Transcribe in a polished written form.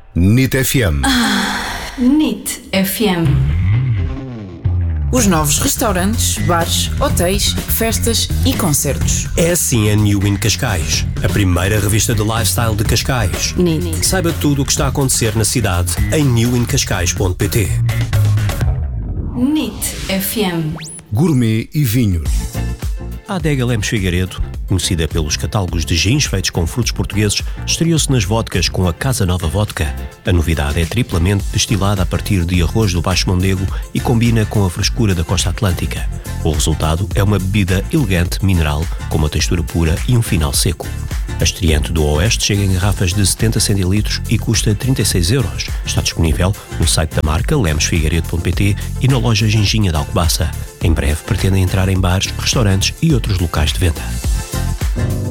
NIT FM. NIT FM. Os novos restaurantes, bares, hotéis, festas e concertos. É assim a New in Cascais, a primeira revista de lifestyle de Cascais. NIT. Saiba tudo o que está a acontecer na cidade em newincascais.pt. NIT FM. Gourmet e vinhos. A Adega Lemos Figueiredo, conhecida pelos catálogos de gins feitos com frutos portugueses, estreou-se nas vodkas com a Casa Nova Vodka. A novidade é triplamente destilada a partir de arroz do Baixo Mondego e combina com a frescura da costa atlântica. O resultado é uma bebida elegante, mineral, com uma textura pura e um final seco. A estreante do Oeste chega em garrafas de 70 centilitros e custa 36€. Está disponível no site da marca lemosfigueiredo.pt e na loja Ginginha de Alcobaça. Em breve pretendem entrar em bares, restaurantes e outros locais de venda.